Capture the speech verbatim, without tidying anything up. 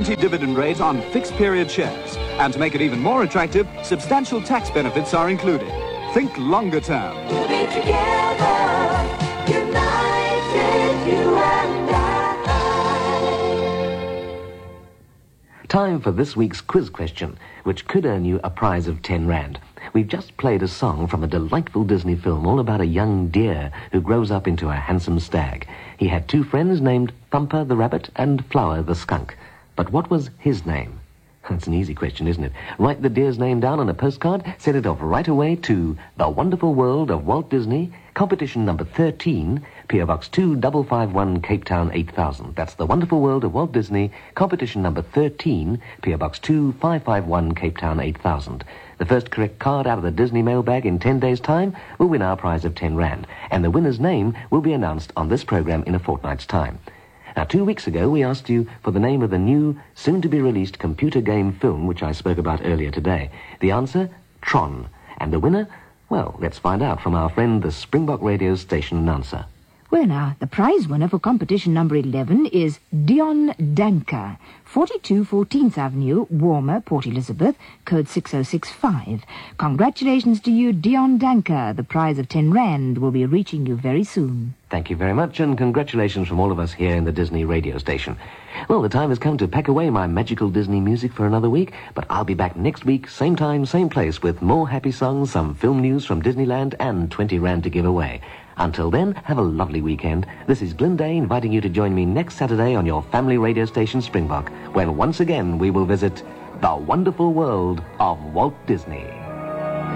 guaranteed dividend rate on fixed period shares. And to make it even more attractive, substantial tax benefits are included. Think longer term. We'll be together, united, you and I. Time for this week's quiz question, which could earn you a prize of ten rand. We've just played a song from a delightful Disney film all about a young deer who grows up into a handsome stag. He had two friends named Thumper the rabbit and Flower the skunk. But what was his name? That's an easy question, isn't it? Write the deer's name down on a postcard, send it off right away to The Wonderful World of Walt Disney, competition number thirteen, P O Box two five five one, Cape Town eight thousand. That's The Wonderful World of Walt Disney, competition number thirteen, P O Box two five five one, Cape Town eight thousand. The first correct card out of the Disney mailbag in ten days' time will win our prize of ten rand, and the winner's name will be announced on this program in a fortnight's time. Now, two weeks ago, we asked you for the name of the new, soon-to-be-released computer game film, which I spoke about earlier today. The answer, Tron. And the winner? Well, let's find out from our friend, the Springbok Radio station announcer. Well, now, the prize winner for competition number eleven is Dion Danker, forty-two fourteenth Avenue, Warmer, Port Elizabeth, code six oh six five. Congratulations to you, Dion Danker. The prize of ten rand will be reaching you very soon. Thank you very much, and congratulations from all of us here in the Disney radio station. Well, the time has come to pack away my magical Disney music for another week, but I'll be back next week, same time, same place, with more happy songs, some film news from Disneyland, and twenty rand to give away. Until then, have a lovely weekend. This is Glenday inviting you to join me next Saturday on your family radio station Springbok, when once again we will visit the wonderful world of Walt Disney.